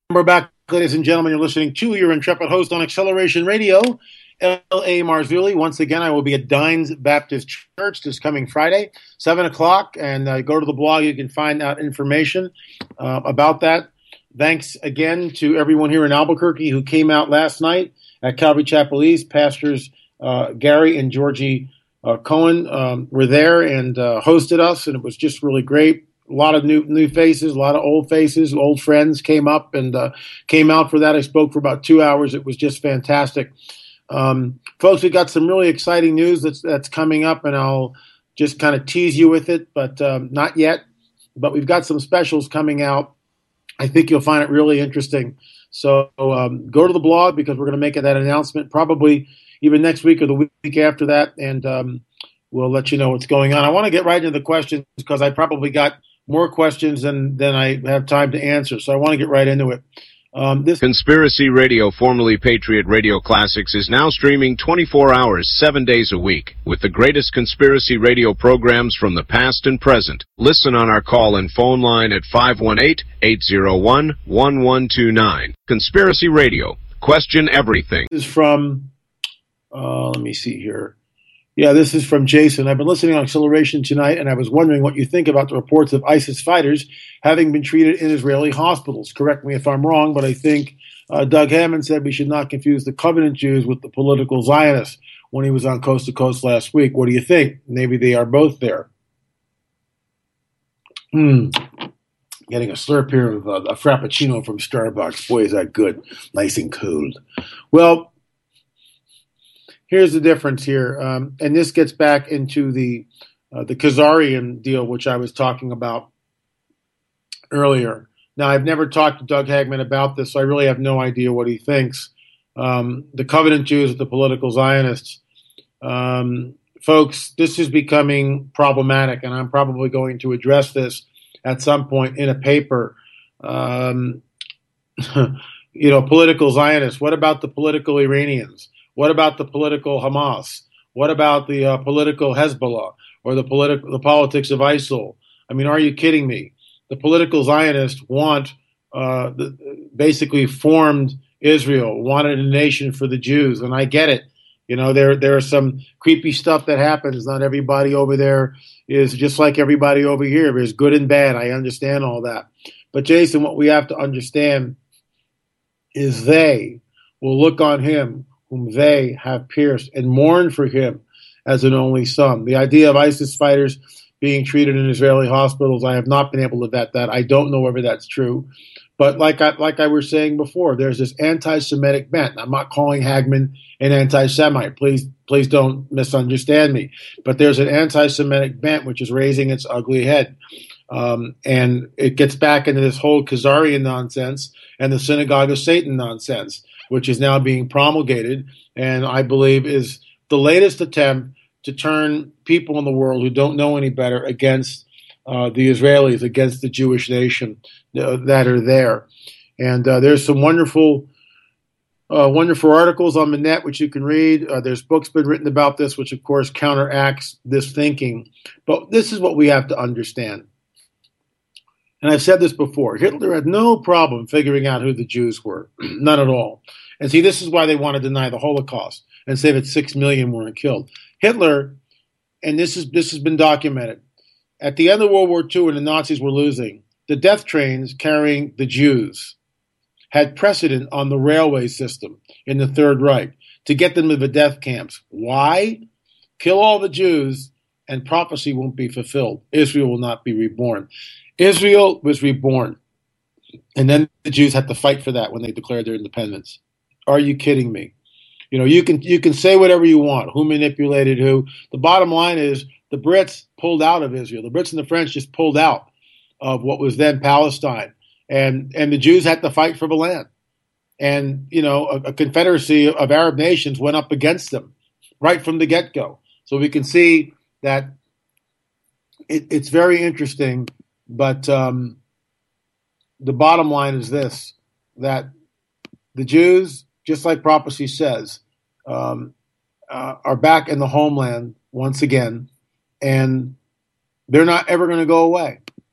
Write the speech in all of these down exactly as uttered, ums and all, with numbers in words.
We're back, ladies and gentlemen. You're listening to your intrepid host on Acceleration Radio, L A. Marzulli. Once again, I will be at Dines Baptist Church this coming Friday, seven o'clock, and uh, go to the blog. You can find out information uh, about that. Thanks again to everyone here in Albuquerque who came out last night at Calvary Chapel East. Pastors uh, Gary and Georgie uh, Cohen um, were there and uh, hosted us, and it was just really great. A lot of new new faces, a lot of old faces, old friends came up and uh, came out for that. I spoke for about two hours. It was just fantastic. Um, folks, we got some really exciting news that's, that's coming up, and I'll just kind of tease you with it, but um, not yet. But we've got some specials coming out. I think you'll find it really interesting. So um, go to the blog because we're going to make that announcement probably even next week or the week after that, and um, we'll let you know what's going on. I want to get right into the questions because I probably got more questions than, than I have time to answer, so I want to get right into it. Um, this Conspiracy Radio, formerly Patriot Radio Classics, is now streaming twenty-four hours, seven days a week, with the greatest conspiracy radio programs from the past and present. Listen on our call and phone line at five one eight, eight zero one, one one two nine. Conspiracy Radio. Question everything. This is from, uh, let me see here. Yeah, this is from Jason. I've been listening on Acceleration tonight, and I was wondering what you think about the reports of ISIS fighters having been treated in Israeli hospitals. Correct me if I'm wrong, but I think uh, Doug Hammond said we should not confuse the covenant Jews with the political Zionists when he was on Coast to Coast last week. What do you think? Maybe they are both there. Hmm. Getting a slurp here of uh, a Frappuccino from Starbucks. Boy, is that good. Nice and cold. Well, here's the difference here, um, and this gets back into the uh, the Khazarian deal, which I was talking about earlier. Now, I've never talked to Doug Hagman about this, so I really have no idea what he thinks. Um, the covenant Jews, the political Zionists, um, folks, this is becoming problematic, and I'm probably going to address this at some point in a paper. Um, you know, political Zionists. What about the political Iranians? What about the political Hamas? What about the uh, political Hezbollah or the political the politics of ISIL? I mean, are you kidding me? The political Zionists want uh, the, basically formed Israel, wanted a nation for the Jews, and I get it. You know, there there is some creepy stuff that happens. Not everybody over there is just like everybody over here. There's good and bad. I understand all that. But Jason, what we have to understand is they will look on him whom they have pierced, and mourn for him as an only son. The idea of ISIS fighters being treated in Israeli hospitals, I have not been able to vet that. I don't know whether that's true. But like I, like I was saying before, there's this anti-Semitic bent. I'm not calling Hagman an anti-Semite. Please, please don't misunderstand me. But there's an anti-Semitic bent which is raising its ugly head. Um, and it gets back into this whole Khazarian nonsense and the Synagogue of Satan nonsense, which is now being promulgated, and I believe is the latest attempt to turn people in the world who don't know any better against uh, the Israelis, against the Jewish nation uh, that are there. And uh, there's some wonderful, uh, wonderful articles on the net which you can read. Uh, there's books been written about this, which of course counteracts this thinking. But this is what we have to understand. And I've said this before, Hitler had no problem figuring out who the Jews were, none at all. And see, this is why they want to deny the Holocaust and say that six million weren't killed. Hitler, and this is this has been documented, at the end of World War Two when the Nazis were losing, the death trains carrying the Jews had precedent on the railway system in the Third Reich to get them to the death camps. Why? Kill all the Jews and prophecy won't be fulfilled. Israel will not be reborn. Israel was reborn, and then the Jews had to fight for that when they declared their independence. Are you kidding me? You know, you can you can say whatever you want, who manipulated who. The bottom line is the Brits pulled out of Israel. The Brits and the French just pulled out of what was then Palestine, and and the Jews had to fight for the land. And, you know, a, a confederacy of Arab nations went up against them right from the get-go. So we can see that it, it's very interesting. But um, the bottom line is this, that the Jews, just like prophecy says, um, uh, are back in the homeland once again, and they're not ever going to go away.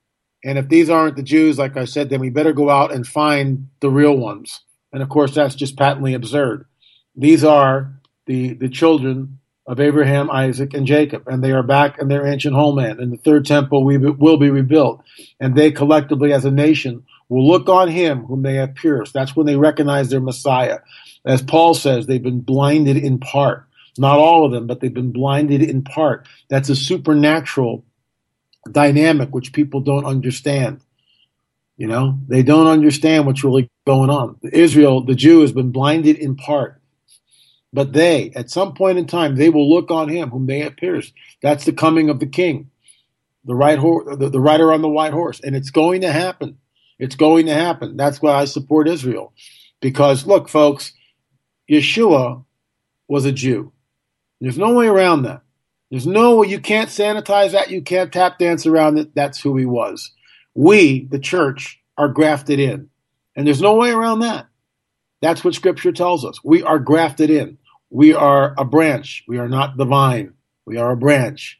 And if these aren't the Jews, like I said, then we better go out and find the real ones. And of course, that's just patently absurd. These are the, the children of Abraham, Isaac, and Jacob, and they are back in their ancient homeland. And the third temple we will be rebuilt. And they collectively, as a nation, will look on him whom they have pierced. That's when they recognize their Messiah. As Paul says, they've been blinded in part. Not all of them, but they've been blinded in part. That's a supernatural dynamic which people don't understand. You know, they don't understand what's really going on. Israel, the Jew, has been blinded in part. But they, at some point in time, they will look on him whom they have pierced. That's the coming of the king, the right horse, the, the rider on the white horse. And it's going to happen. It's going to happen. That's why I support Israel. Because, look, folks, Yeshua was a Jew. There's no way around that. There's no way. You can't sanitize that. You can't tap dance around it. That's who he was. We, the church, are grafted in. And there's no way around that. That's what Scripture tells us. We are grafted in. We are a branch. We are not the vine. We are a branch.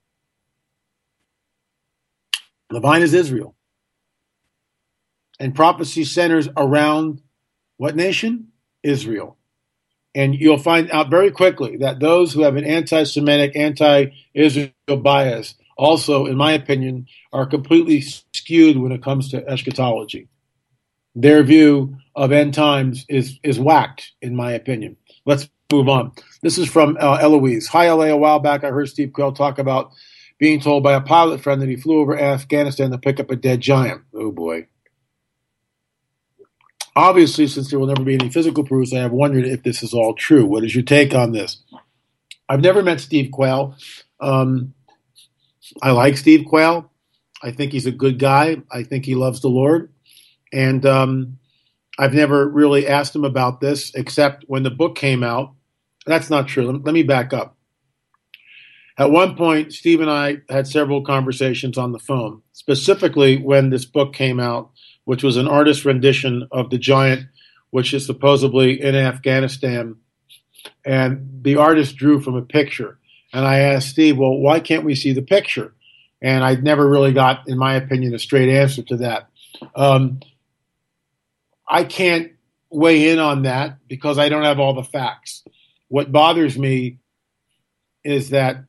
The vine is Israel. And prophecy centers around what nation? Israel. And you'll find out very quickly that those who have an anti-Semitic, anti-Israel bias also, in my opinion, are completely skewed when it comes to eschatology. Their view of end times is, is whacked, in my opinion. Let's move on. This is from uh, Eloise. Hi, L A. A while back, I heard Steve Quayle talk about being told by a pilot friend that he flew over Afghanistan to pick up a dead giant. Oh, boy. Obviously, since there will never be any physical proofs, I have wondered if this is all true. What is your take on this? I've never met Steve Quayle. Um, I like Steve Quayle. I think he's a good guy. I think he loves the Lord. And um, I've never really asked him about this, except when the book came out. That's not true. Let, let me back up. At one point, Steve and I had several conversations on the phone, specifically when this book came out, which was an artist's rendition of The Giant, which is supposedly in Afghanistan. And the artist drew from a picture. And I asked Steve, well, why can't we see the picture? And I never really got, in my opinion, a straight answer to that. Um, I can't weigh in on that because I don't have all the facts. What bothers me is that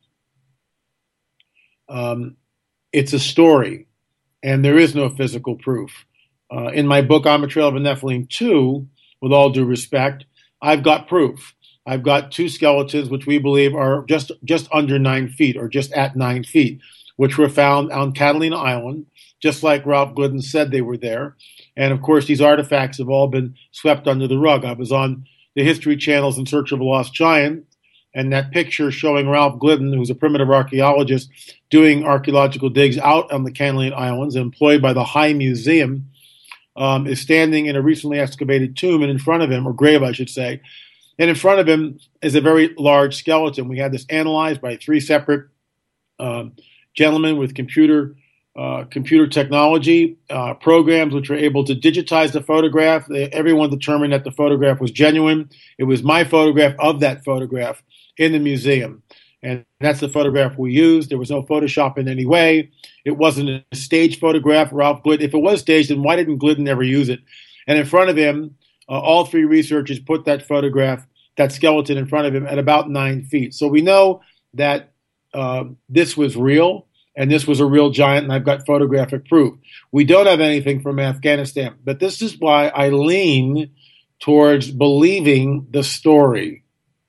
um, it's a story and there is no physical proof. Uh, in my book, On the Trail of the Nephilim two, with all due respect, I've got proof. I've got two skeletons, which we believe are just, just under nine feet or just at nine feet, which were found on Catalina Island, just like Ralph Glidden said they were there. And, of course, these artifacts have all been swept under the rug. I was on the History Channel's In Search of a Lost Giant, and that picture showing Ralph Glidden, who's a primitive archaeologist, doing archaeological digs out on the Catalina Islands, employed by the High Museum, um, is standing in a recently excavated tomb, and in front of him, or grave, I should say, and in front of him is a very large skeleton. We had this analyzed by three separate um, gentlemen with computer uh, computer technology uh, programs, which were able to digitize the photograph. They, everyone determined that the photograph was genuine. It was my photograph of that photograph in the museum. And that's the photograph we used. There was no Photoshop in any way. It wasn't a staged photograph. Ralph Glidden, if it was staged, then why didn't Glidden ever use it? And in front of him, uh, all three researchers put that photograph, that skeleton in front of him at about nine feet. So we know that uh, this was real, and this was a real giant, and I've got photographic proof. We don't have anything from Afghanistan, but this is why I lean towards believing the story,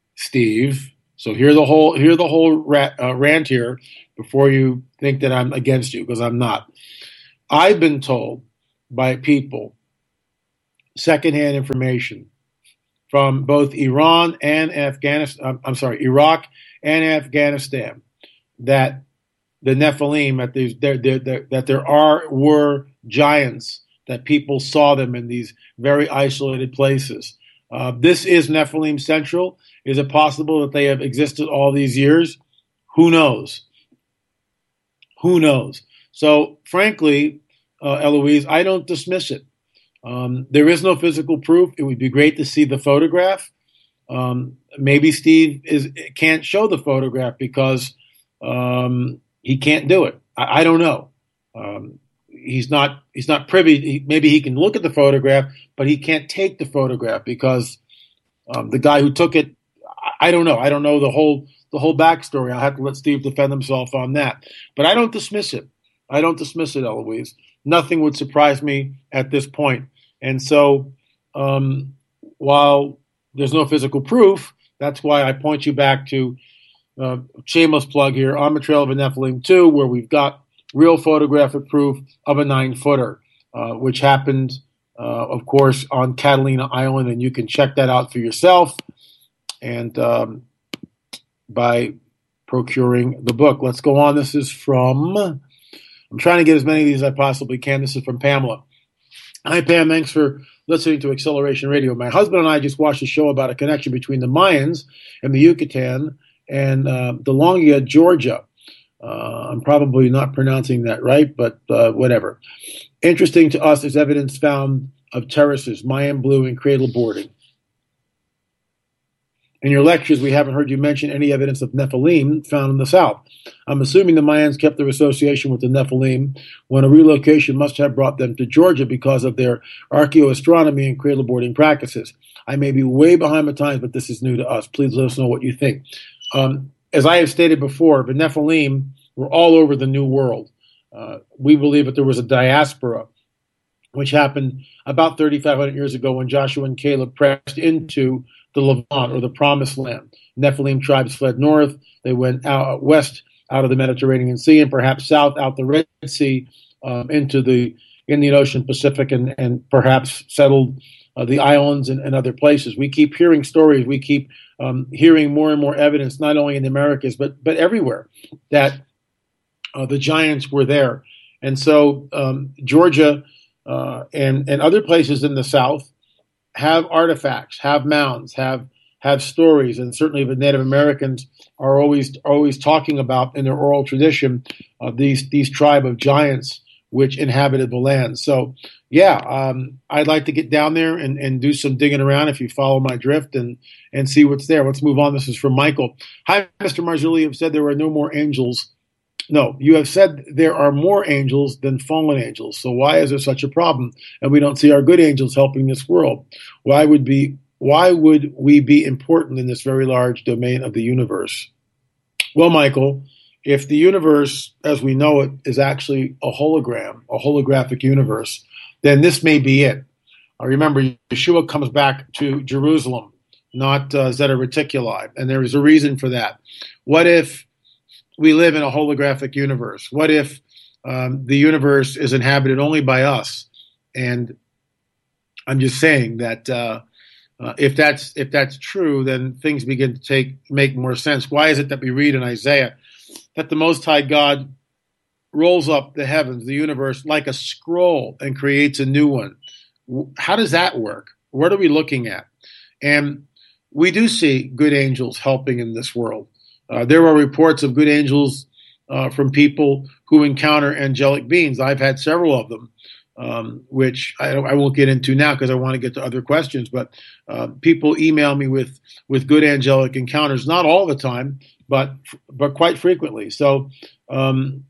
Steve. So hear the whole hear the whole rat, uh, rant here before you think that I'm against you, because I'm not. I've been told by people, secondhand information from both Iran and Afghanistan. I'm sorry, Iraq and Afghanistan, that the Nephilim, that there, there, there, that there are were giants, that people saw them in these very isolated places. Uh, this is Nephilim Central. Is it possible that they have existed all these years? Who knows? Who knows? So, frankly, uh, Eloise, I don't dismiss it. Um, there is no physical proof. It would be great to see the photograph. Um, maybe Steve is can't show the photograph because um, he can't do it. I, I don't know. Um, he's not he's not privy. He, maybe he can look at the photograph, but he can't take the photograph because um, the guy who took it. I, I don't know. I don't know the whole the whole backstory. I'll have to let Steve defend himself on that. But I don't dismiss it. I don't dismiss it, Eloise. Nothing would surprise me at this point. And so, um, while there's no physical proof, that's why I point you back to uh, shameless plug here on the Trail of a Nephilim two, where we've got real photographic proof of a nine-footer, uh, which happened, uh, of course, on Catalina Island, and you can check that out for yourself and um, by procuring the book. Let's go on. This is from, I'm trying to get as many of these as I possibly can. This is from Pamela. Hi, Pam. Thanks for listening to Acceleration Radio. My husband and I just watched a show about a connection between the Mayans and the Yucatan and uh, the Longia, Georgia. Uh, I'm probably not pronouncing that right, but uh, whatever. Interesting to us is evidence found of terraces, Mayan blue, and cradle boarding. In your lectures, we haven't heard you mention any evidence of Nephilim found in the South. I'm assuming the Mayans kept their association with the Nephilim when a relocation must have brought them to Georgia because of their archaeoastronomy and cradle boarding practices. I may be way behind the times, but this is new to us. Please let us know what you think. Um, as I have stated before, the Nephilim were all over the New World. Uh, we believe that there was a diaspora, which happened about thirty-five hundred years ago when Joshua and Caleb pressed into the Levant, or the Promised Land. Nephilim tribes fled north. They went out west out of the Mediterranean Sea, and perhaps south out the Red Sea um, into the Indian Ocean, Pacific, and, and perhaps settled uh, the islands and, and other places. We keep hearing stories. We keep um, hearing more and more evidence, not only in the Americas, but, but everywhere, that uh, the giants were there. And so um, Georgia uh, and, and other places in the South have artifacts, have mounds, have have stories, and certainly the Native Americans are always always talking about in their oral tradition uh, these these tribe of giants which inhabited the land. So, yeah, um, I'd like to get down there and, and do some digging around if you follow my drift and and see what's there. Let's move on. This is from Michael. Hi, Mister Marzulli. You have said there are no more angels. No, you have said there are more angels than fallen angels. So why is there such a problem? And we don't see our good angels helping this world. Why would be why would we be important in this very large domain of the universe? Well, Michael, if the universe as we know it is actually a hologram, a holographic universe, then this may be it. Uh, remember, Yeshua comes back to Jerusalem, not uh, Zeta Reticuli, and there is a reason for that. What if we live in a holographic universe? What if um, the universe is inhabited only by us? And I'm just saying that uh, uh, if that's if that's true, then things begin to take make more sense. Why is it that we read in Isaiah that the Most High God rolls up the heavens, the universe, like a scroll and creates a new one? How does that work? What are we looking at? And we do see good angels helping in this world. Uh, there are reports of good angels uh, from people who encounter angelic beings. I've had several of them, um, which I, I won't get into now because I want to get to other questions. But uh, people email me with, with good angelic encounters, not all the time, but but quite frequently. So um,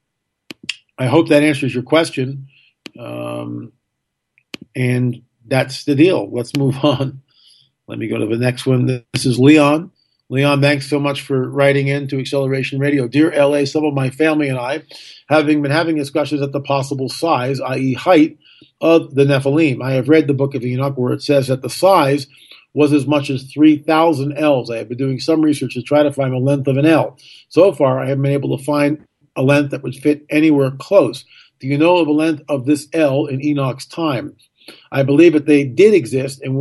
I hope that answers your question. Um, and that's the deal. Let's move on. Let me go to the next one. This is Leon. Leon, thanks so much for writing in to Acceleration Radio. Dear L A, some of my family and I, having been having discussions at the possible size, that is height, of the Nephilim. I have read the book of Enoch where it says that the size was as much as three thousand ells. I have been doing some research to try to find the length of an ell. So far, I haven't been able to find a length that would fit anywhere close. Do you know of a length of this ell in Enoch's time? I believe that they did exist and